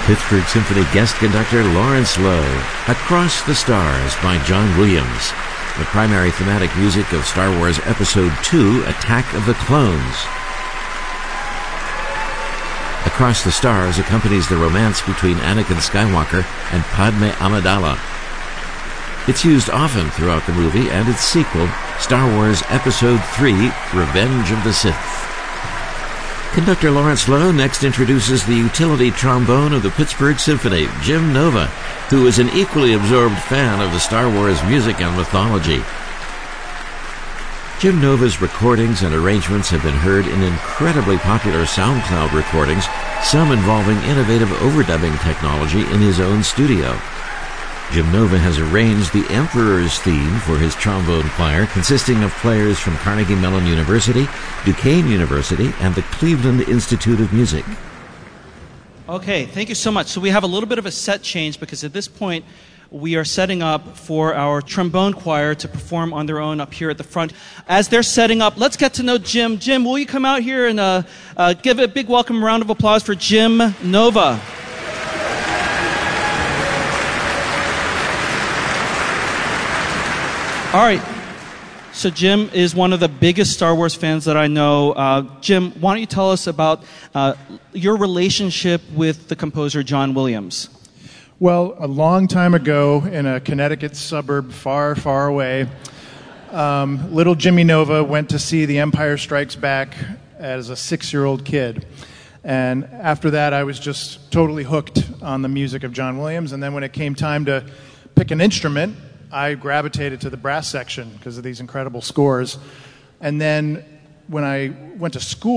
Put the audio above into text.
Pittsburgh Symphony guest conductor Lawrence Lowe. Across the Stars by John Williams. The primary thematic music of Star Wars Episode II, Attack of the Clones. Across the Stars accompanies the romance between Anakin Skywalker and Padme Amidala. It's used often throughout the movie and its sequel, Star Wars Episode III, Revenge of the Sith. Conductor Lawrence Lowe next introduces the utility trombone of the Pittsburgh Symphony, Jim Nova, who is an equally absorbed fan of the Star Wars music and mythology. Jim Nova's recordings and arrangements have been heard in incredibly popular SoundCloud recordings, some involving innovative overdubbing technology in his own studio. Jim Nova has arranged the Emperor's theme for his trombone choir, consisting of players from Carnegie Mellon University, Duquesne University, and the Cleveland Institute of Music. Okay, thank you so much. So we have a little bit of a set change because at this point we are setting up for our trombone choir to perform on their own up here at the front. As they're setting up, let's get to know Jim. Jim, will you come out here and give a big welcome round of applause for Jim Nova? All right, so Jim is one of the biggest Star Wars fans that I know. Jim, why don't you tell us about your relationship with the composer John Williams? Well, a long time ago in a Connecticut suburb far, far away, little Jimmy Nova went to see The Empire Strikes Back as a 6-year-old kid. And after that, I was just totally hooked on the music of John Williams. And then when it came time to pick an instrument, I gravitated to the brass section because of these incredible scores. And then when I went to school,